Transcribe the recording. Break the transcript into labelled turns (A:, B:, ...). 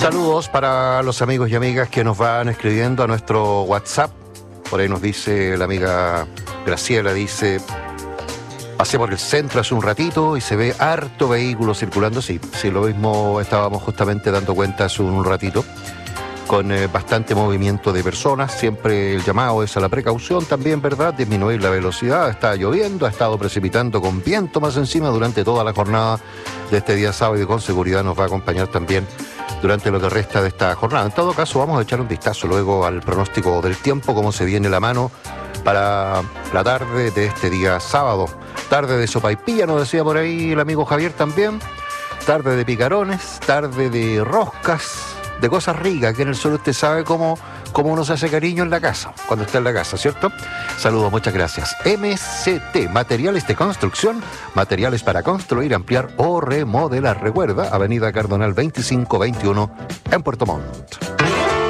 A: Saludos para los amigos y amigas que nos van escribiendo a nuestro WhatsApp. Por ahí nos dice la amiga Graciela, dice: pasé por el centro hace un ratito y se ve harto vehículo circulando. Sí, lo mismo estábamos justamente dando cuenta hace un ratito, con bastante movimiento de personas. Siempre el llamado es a la precaución también, ¿verdad? Disminuir la velocidad. Está lloviendo, ha estado precipitando con viento más encima durante toda la jornada de este día sábado, y con seguridad nos va a acompañar también durante lo que resta de esta jornada. En todo caso, vamos a echar un vistazo luego al pronóstico del tiempo, cómo se viene la mano para la tarde de este día sábado. Tarde de sopaipilla, nos decía por ahí el amigo Javier también. Tarde de picarones, tarde de roscas, de cosas ricas, que en el sur usted sabe cómo uno se hace cariño en la casa, cuando está en la casa, ¿cierto? Saludos, muchas gracias. MCT, materiales de construcción, materiales para construir, ampliar o remodelar. Recuerda, Avenida Cardonal 2521 en Puerto Montt.